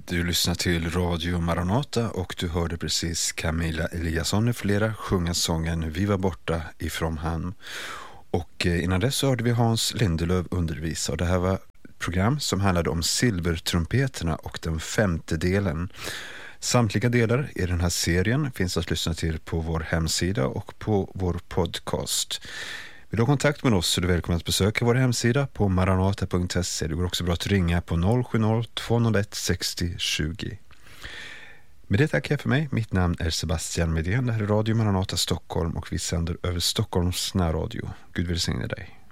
Du lyssnar till Radio Maranata och du hörde precis Camilla Eliasson och flera sjunga sången Vi var borta ifrån han. Och innan dess så hörde vi Hans Lindelöf undervisa och det här var ett program som handlade om silvertrumpeterna och den 5:e delen. Samtliga delar i den här serien finns att lyssna till på vår hemsida och på vår podcast. Vill du ha kontakt med oss så är du välkommen att besöka vår hemsida på maranata.se. Det går också bra att ringa på 070-201 60 20. Med det tackar jag för mig. Mitt namn är Sebastian Medén. Det här är Radio Maranata Stockholm och vi sänder över Stockholms närradio. Gud välsigne dig.